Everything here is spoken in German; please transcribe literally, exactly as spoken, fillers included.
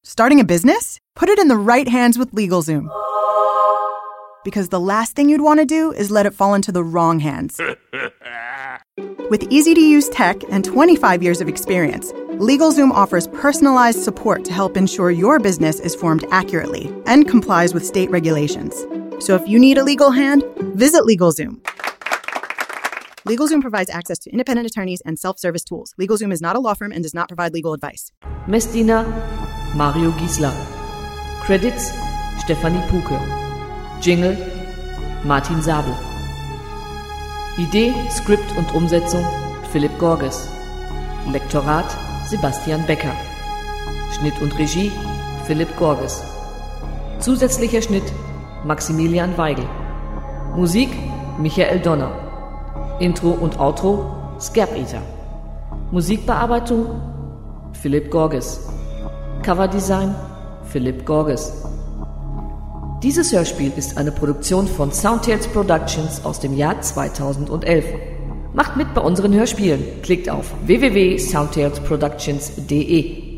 Starting a business? Put it in the right hands with LegalZoom. Because the last thing you'd want to do is let it fall into the wrong hands. With easy-to-use tech and twenty-five years of experience, LegalZoom offers personalized support to help ensure your business is formed accurately and complies with state regulations. So if you need a legal hand, visit LegalZoom. LegalZoom provides access to independent attorneys and self-service tools. LegalZoom is not a law firm and does not provide legal advice. Messdiener Mario Giesler. Credits Stefanie Puke. Jingle Martin Sabel. Idee, Skript und Umsetzung Philipp Gorges. Lektorat Sebastian Becker. Schnitt und Regie Philipp Gorges. Zusätzlicher Schnitt Maximilian Weigel. Musik Michael Donner. Intro und Outro Scap Eater. Musikbearbeitung Philipp Gorges. Coverdesign Philipp Gorges. Dieses Hörspiel ist eine Produktion von Soundtales Productions aus dem Jahr zweitausendelf. Macht mit bei unseren Hörspielen. Klickt auf w w w punkt soundtales productions punkt d e.